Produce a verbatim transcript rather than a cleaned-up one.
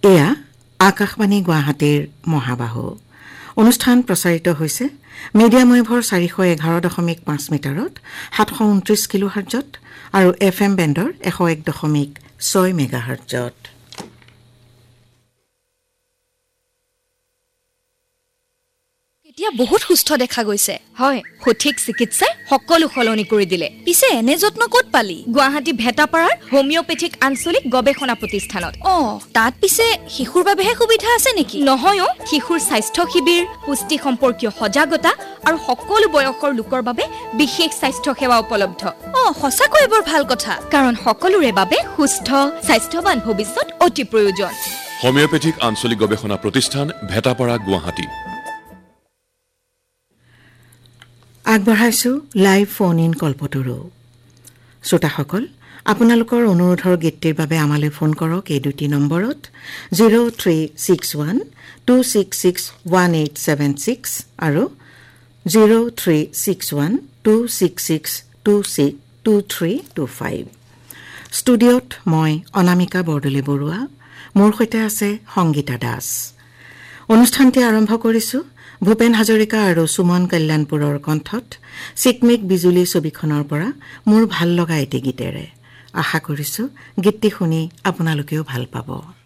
এয়া আকাশবাণী গুৱাহাটীৰ মহাবাহু অনুষ্ঠান প্ৰচাৰিত হৈছে মিডিয়াম ৱেভৰ চাৰিশ এঘাৰ দশমিক পাঁচ মিটাৰত সাতশ ঊনত্ৰিশ কিলোহাৰ্টজত আৰু এফ এম বেণ্ডৰ এশ এক দশমিক ছয় মেগাহাৰ্টজত। এতিয়া বহুত সুস্থ দেখা গৈছে। হয়, সঠিক চিকিৎসাই সকলো সলনি কৰি দিলে। পিছে এনে যত্ন ক'ত পালি? গুৱাহাটী ভেটাপাৰাৰ হোমিওপেথিক আঞ্চলিক গৱেষণা প্ৰতিষ্ঠানত। অ, তাত পিছে শিশুৰ বাবেহে সুবিধা আছে নেকি? নহয় অ, শিশুৰ স্বাস্থ্য শিবিৰ, পুষ্টি সম্পৰ্কীয় সজাগতা আৰু সকলো বয়সৰ লোকৰ বাবে বিশেষ স্বাস্থ্য সেৱা উপলব্ধ। অ, সঁচাকৈ বৰ ভাল কথা, কাৰণ সকলোৰে বাবে সুস্থ স্বাস্থ্যৱান ভৱিষ্যত অতি প্ৰয়োজন। হোমিওপেথিক আঞ্চলিক গৱেষণা প্ৰতিষ্ঠান ভেটাপাৰা গুৱাহাটী। আগবঢ়াইছো লাইভ ফোন ইন কল্পতৰু। শ্ৰোতাসকল, আপোনালোকৰ অনুৰোধৰ গীতটিৰ বাবে আমালৈ ফোন কৰক এই দুটি নম্বৰত zero' three six one two six six one eight seven six আৰু zero' three six one two six six two six two three two five. ষ্টুডিঅ'ত মই অনামিকা বৰদলৈ বৰুৱা, মোৰ সৈতে আছে সংগীতা দাস। অনুষ্ঠানটি আৰম্ভ কৰিছোঁ ভূপেন হাজৰিকা আৰু সুমন কল্যাণপুৰৰ কণ্ঠত চিকমিক বিজুলী ছবিখনৰ পৰা মোৰ ভাল লগা এটি গীতেৰে। আশা কৰিছোঁ গীতটি শুনি আপোনালোকেও ভাল পাব।